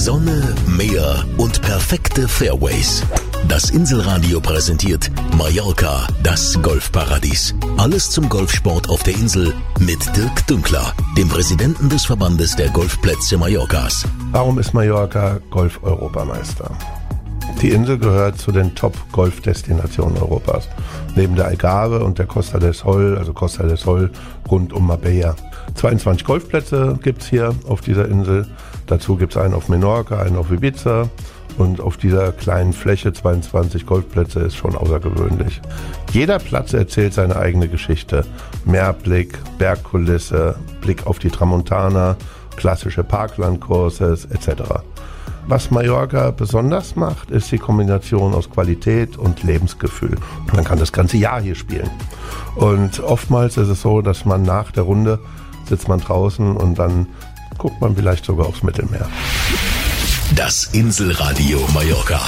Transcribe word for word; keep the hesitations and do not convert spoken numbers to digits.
Sonne, Meer und perfekte Fairways. Das Inselradio präsentiert Mallorca, das Golfparadies. Alles zum Golfsport auf der Insel mit Dirk Dünkler, dem Präsidenten des Verbandes der Golfplätze Mallorcas. Warum ist Mallorca Golf-Europameister? Die Insel gehört zu den Top-Golf-Destinationen Europas. Neben der Algarve und der Costa del Sol, also Costa del Sol rund um Marbella. zweiundzwanzig Golfplätze gibt es hier auf dieser Insel. Dazu gibt es einen auf Menorca, einen auf Ibiza. Und auf dieser kleinen Fläche, zweiundzwanzig Golfplätze, ist schon außergewöhnlich. Jeder Platz erzählt seine eigene Geschichte. Meerblick, Bergkulisse, Blick auf die Tramontana, klassische Parklandcourses et cetera. Was Mallorca besonders macht, ist die Kombination aus Qualität und Lebensgefühl. Man kann das ganze Jahr hier spielen. Und oftmals ist es so, dass man nach der Runde sitzt man draußen und dann guckt man vielleicht sogar aufs Mittelmeer. Das Inselradio Mallorca.